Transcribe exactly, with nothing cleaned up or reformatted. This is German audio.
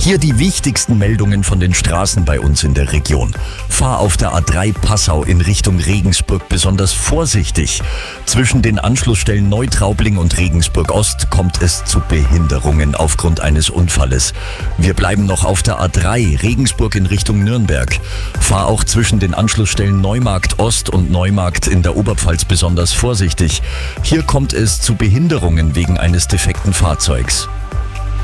Hier die wichtigsten Meldungen von den Straßen bei uns in der Region. Fahr auf der A drei Passau in Richtung Regensburg besonders vorsichtig. Zwischen den Anschlussstellen Neutraubling und Regensburg Ost kommt es zu Behinderungen aufgrund eines Unfalles. Wir bleiben noch auf der A drei Regensburg in Richtung Nürnberg. Fahr auch zwischen den Anschlussstellen Neumarkt Ost und Neumarkt in der Oberpfalz besonders vorsichtig. Hier kommt es zu Behinderungen wegen eines defekten Fahrzeugs.